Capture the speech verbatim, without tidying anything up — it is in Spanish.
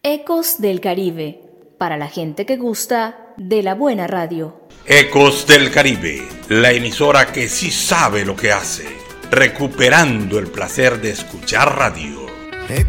Ecos del Caribe, para la gente que gusta de la buena radio. Ecos del Caribe, la emisora que sí sabe lo que hace, recuperando el placer de escuchar radio.